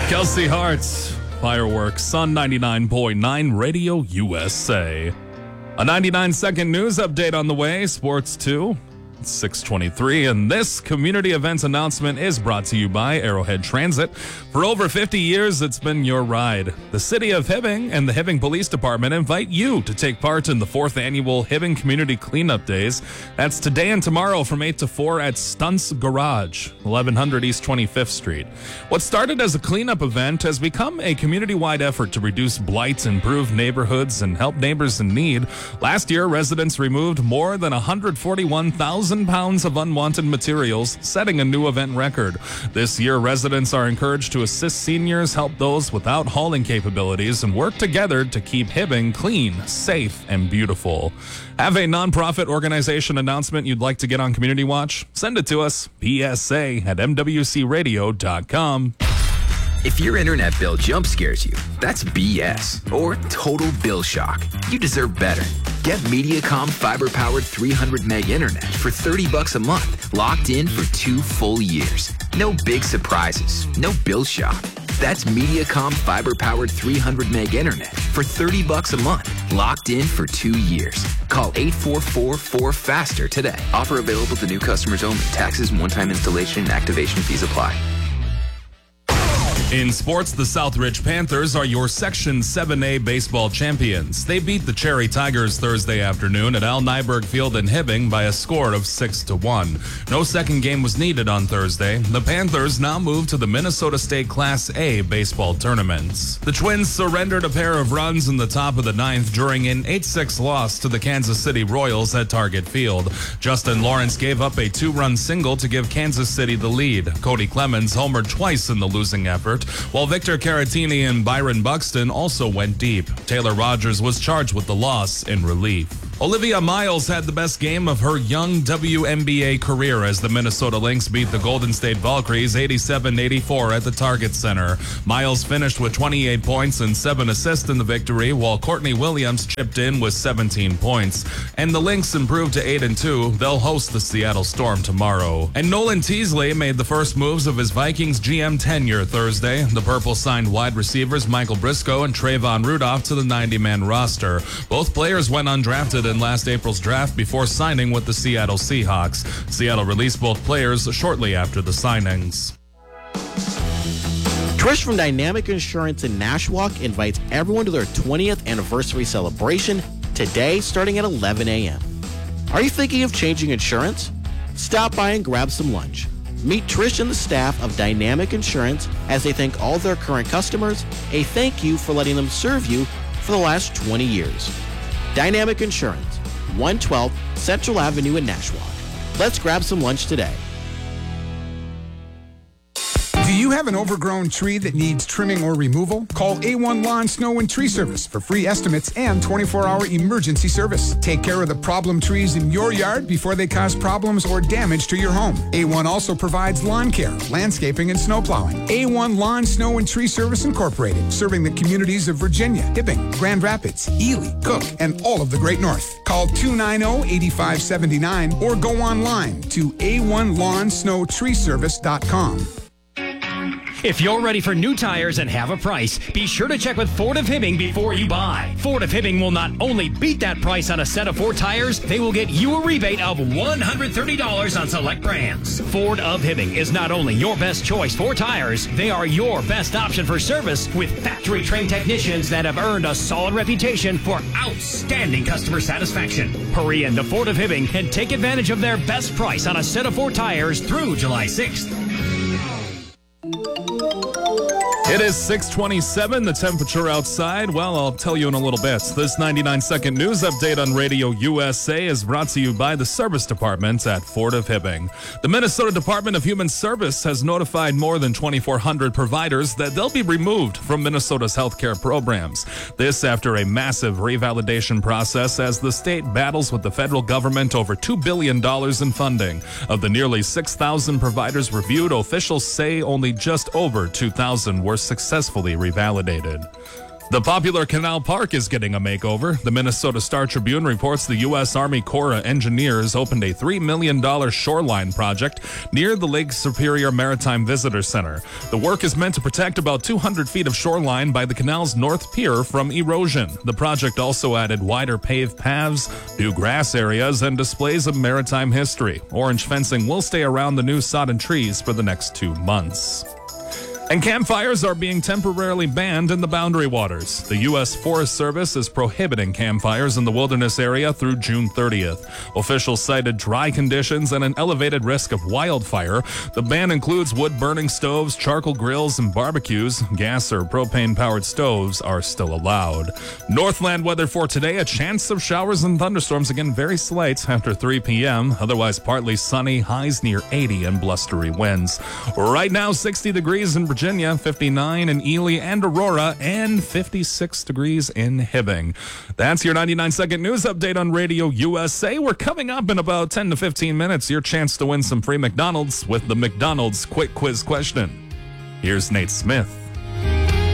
Kelsey Hart's Fireworks on 99.9 Radio USA. A 99-second news update on the way. Sports 2. It's 6:23, and this community events announcement is brought to you by Arrowhead Transit. For over 50 years, it's been your ride. The City of Hibbing and the Hibbing Police Department invite you to take part in the 4th annual Hibbing Community Cleanup Days. That's today and tomorrow from 8 to 4 at Stunts Garage, 1100 East 25th Street. What started as a cleanup event has become a community-wide effort to reduce blight, improve neighborhoods, and help neighbors in need. Last year, residents removed more than 141,000 pounds of unwanted materials, setting a new event record. This year, residents are encouraged to assist seniors, help those without hauling capabilities, and work together to keep Hibbing clean, safe, and beautiful. Have a nonprofit organization announcement you'd like to get on Community Watch? Send it to us, psa@mwcradio.com. If your internet bill jump scares you, that's BS or total bill shock. You deserve better. Get Mediacom fiber-powered 300 meg internet for $30 a month, locked in for 2 full years. No big surprises, no bill shock. That's Mediacom fiber-powered 300 meg internet for $30 a month, locked in for 2 years. Call 844-4FASTER today. Offer available to new customers only. Taxes and one-time installation and activation fees apply. In sports, the Southridge Panthers are your Section 7A baseball champions. They beat the Cherry Tigers Thursday afternoon at Al Nyberg Field in Hibbing by a score of 6-1. No second game was needed on Thursday. The Panthers now move to the Minnesota State Class A baseball tournaments. The Twins surrendered a pair of runs in the top of the 9th during an 8-6 loss to the Kansas City Royals at Target Field. Justin Lawrence gave up a 2-run single to give Kansas City the lead. Cody Clemens homered twice in the losing effort, while Victor Caratini and Byron Buxton also went deep. Taylor Rogers was charged with the loss in relief. Olivia Miles had the best game of her young WNBA career as the Minnesota Lynx beat the Golden State Valkyries 87-84 at the Target Center. Miles finished with 28 points and 7 assists in the victory, while Courtney Williams chipped in with 17 points. And the Lynx improved to 8-2. They'll host the Seattle Storm tomorrow. And Nolan Teasley made the first moves of his Vikings GM tenure Thursday. The Purple signed wide receivers Michael Briscoe and Trayvon Rudolph to the 90-man roster. Both players went undrafted in last April's draft before signing with the Seattle Seahawks. Seattle released both players shortly after the signings. Trish from Dynamic Insurance in Nashwauk invites everyone to their 20th anniversary celebration today starting at 11 a.m. Are you thinking of changing insurance? Stop by and grab some lunch. Meet Trish and the staff of Dynamic Insurance as they thank all their current customers, a thank you for letting them serve you for the last 20 years. Dynamic Insurance, 112 Central Avenue in Nashwauk. Let's grab some lunch today. Do you have an overgrown tree that needs trimming or removal? Call A1 Lawn, Snow, and Tree Service for free estimates and 24-hour emergency service. Take care of the problem trees in your yard before they cause problems or damage to your home. A1 also provides lawn care, landscaping, and snow plowing. A1 Lawn, Snow, and Tree Service Incorporated, serving the communities of Virginia, Hibbing, Grand Rapids, Ely, Cook, and all of the Great North. Call 290-8579 or go online to a1lawnsnowtreeservice.com. If you're ready for new tires and have a price, be sure to check with Ford of Hibbing before you buy. Ford of Hibbing will not only beat that price on a set of 4 tires, they will get you a rebate of $130 on select brands. Ford of Hibbing is not only your best choice for tires, they are your best option for service with factory-trained technicians that have earned a solid reputation for outstanding customer satisfaction. Hurry into Ford of Hibbing and take advantage of their best price on a set of 4 tires through July 6th. It is 6:27, the temperature outside. Well, I'll tell you in a little bit. This 99-second news update on Radio USA is brought to you by the Service Department at Ford of Hibbing. The Minnesota Department of Human Service has notified more than 2,400 providers that they'll be removed from Minnesota's healthcare programs. This after a massive revalidation process as the state battles with the federal government over $2 billion in funding. Of the nearly 6,000 providers reviewed, officials say only just over 2,000 were successfully revalidated. The popular Canal Park is getting a makeover. The Minnesota Star Tribune reports the U.S. Army Corps of Engineers opened a $3 million shoreline project near the Lake Superior Maritime Visitor Center. The work is meant to protect about 200 feet of shoreline by the canal's north pier from erosion. The project also added wider paved paths, new grass areas, and displays of maritime history. Orange fencing will stay around the new sodden trees for the next 2 months. And campfires are being temporarily banned in the Boundary Waters. The U.S. Forest Service is prohibiting campfires in the wilderness area through June 30th. Officials cited dry conditions and an elevated risk of wildfire. The ban includes wood-burning stoves, charcoal grills, and barbecues. Gas or propane-powered stoves are still allowed. Northland weather for today, a chance of showers and thunderstorms, again very slight after 3 p.m. Otherwise partly sunny, highs near 80 and blustery winds. Right now, 60 degrees in Virginia, 59 in Ely and Aurora, and 56 degrees in Hibbing. That's your 99-second news update on Radio USA. We're coming up in about 10 to 15 minutes. Your chance to win some free McDonald's with the McDonald's Quick Quiz question. Here's Nate Smith.